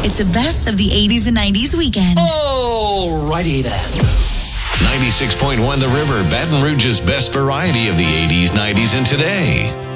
It's a best of the 80s and 90s weekend. Alrighty then. 96.1 The River, Baton Rouge's best variety of the 80s, 90s, and today.